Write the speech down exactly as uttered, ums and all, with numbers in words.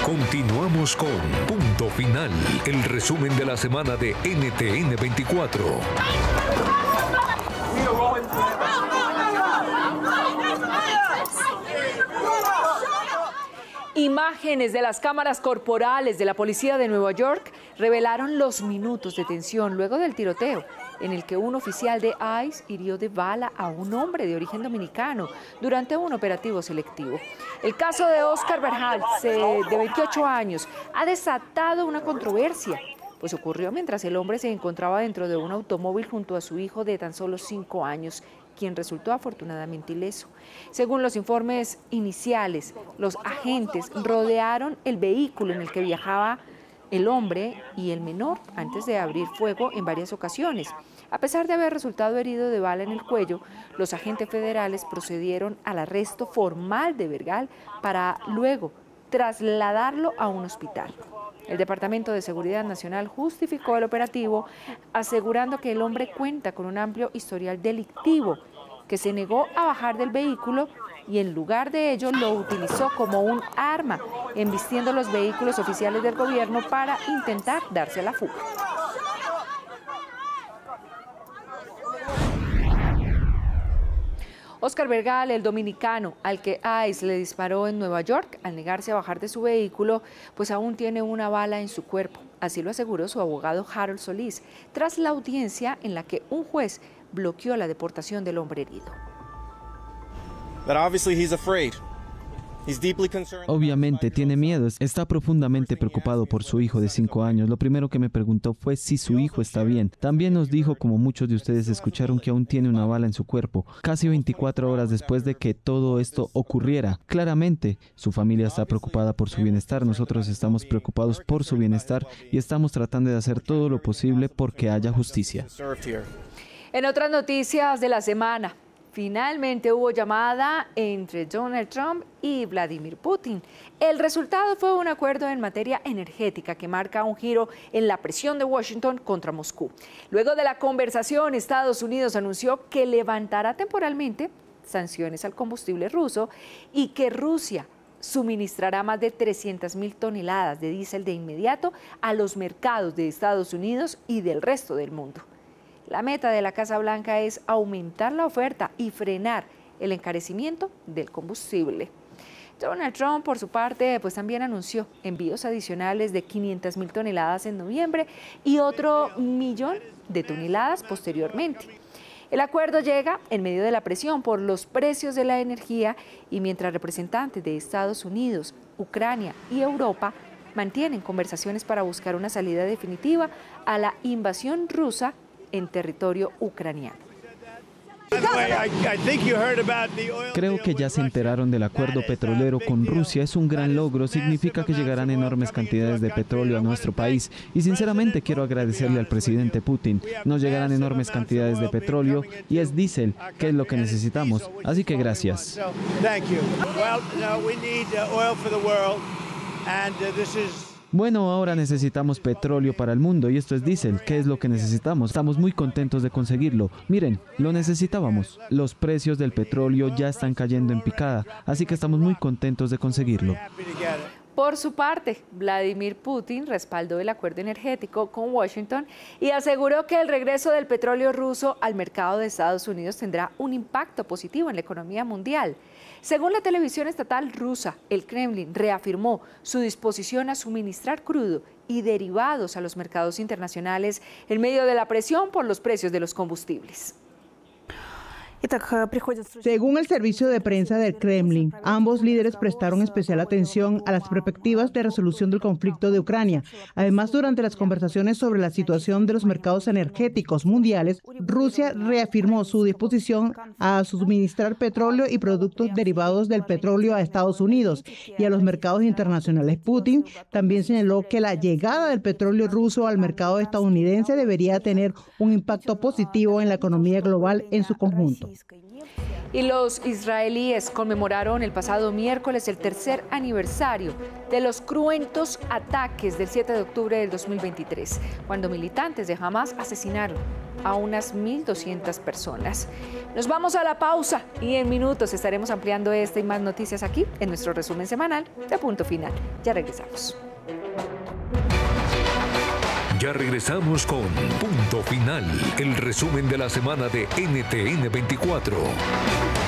Continuamos con Punto Final, el resumen de la semana de N T N veinticuatro. Imágenes de las cámaras corporales de la policía de Nueva York revelaron los minutos de tensión luego del tiroteo, en el que un oficial de ICE hirió de bala a un hombre de origen dominicano durante un operativo selectivo. El caso de Oscar Berhaltz, de veintiocho años, ha desatado una controversia, pues ocurrió mientras el hombre se encontraba dentro de un automóvil junto a su hijo de tan solo cinco años, quien resultó afortunadamente ileso. Según los informes iniciales, los agentes rodearon el vehículo en el que viajaba el hombre y el menor antes de abrir fuego en varias ocasiones. A pesar de haber resultado herido de bala en el cuello, los agentes federales procedieron al arresto formal de Bergal para luego trasladarlo a un hospital. El Departamento de Seguridad Nacional justificó el operativo asegurando que el hombre cuenta con un amplio historial delictivo, que se negó a bajar del vehículo y en lugar de ello lo utilizó como un arma, embistiendo los vehículos oficiales del gobierno para intentar darse a la fuga. Oscar Bergal, el dominicano al que ICE le disparó en Nueva York al negarse a bajar de su vehículo, pues aún tiene una bala en su cuerpo. Así lo aseguró su abogado Harold Solís, tras la audiencia en la que un juez bloqueó la deportación del hombre herido. Obviamente tiene miedo, está profundamente preocupado por su hijo de cinco años. Lo primero que me preguntó fue si su hijo está bien. También nos dijo, como muchos de ustedes escucharon, que aún tiene una bala en su cuerpo, casi veinticuatro horas después de que todo esto ocurriera. Claramente, su familia está preocupada por su bienestar, nosotros estamos preocupados por su bienestar y estamos tratando de hacer todo lo posible porque haya justicia. En otras noticias de la semana, finalmente hubo llamada entre Donald Trump y Vladimir Putin. El resultado fue un acuerdo en materia energética que marca un giro en la presión de Washington contra Moscú. Luego de la conversación, Estados Unidos anunció que levantará temporalmente sanciones al combustible ruso y que Rusia suministrará más de trescientas mil toneladas de diésel de inmediato a los mercados de Estados Unidos y del resto del mundo. La meta de la Casa Blanca es aumentar la oferta y frenar el encarecimiento del combustible. Donald Trump, por su parte, pues también anunció envíos adicionales de quinientas mil toneladas en noviembre y otro millón de toneladas posteriormente. El acuerdo llega en medio de la presión por los precios de la energía y mientras representantes de Estados Unidos, Ucrania y Europa mantienen conversaciones para buscar una salida definitiva a la invasión rusa en territorio ucraniano. Creo que ya se enteraron del acuerdo petrolero con Rusia. Es un gran logro, significa que llegarán enormes cantidades de petróleo a nuestro país. Y sinceramente quiero agradecerle al presidente Putin. Nos llegarán enormes cantidades de petróleo y es diésel, que es lo que necesitamos. Así que gracias. Bueno, ahora necesitamos petróleo para el mundo y esto es diésel, ¿qué es lo que necesitamos? Estamos muy contentos de conseguirlo. Miren, lo necesitábamos. Los precios del petróleo ya están cayendo en picada, así que estamos muy contentos de conseguirlo. Por su parte, Vladimir Putin respaldó el acuerdo energético con Washington y aseguró que el regreso del petróleo ruso al mercado de Estados Unidos tendrá un impacto positivo en la economía mundial. Según la televisión estatal rusa, el Kremlin reafirmó su disposición a suministrar crudo y derivados a los mercados internacionales en medio de la presión por los precios de los combustibles. Según el servicio de prensa del Kremlin, ambos líderes prestaron especial atención a las perspectivas de resolución del conflicto de Ucrania. Además, durante las conversaciones sobre la situación de los mercados energéticos mundiales, Rusia reafirmó su disposición a suministrar petróleo y productos derivados del petróleo a Estados Unidos y a los mercados internacionales. Putin también señaló que la llegada del petróleo ruso al mercado estadounidense debería tener un impacto positivo en la economía global en su conjunto. Y los israelíes conmemoraron el pasado miércoles el tercer aniversario de los cruentos ataques del siete de octubre del dos mil veintitrés, cuando militantes de Hamás asesinaron a unas mil doscientas personas. Nos vamos a la pausa y en minutos estaremos ampliando esta y más noticias aquí en nuestro resumen semanal de Punto Final. Ya regresamos. Ya regresamos con Punto Final, el resumen de la semana de N T N veinticuatro.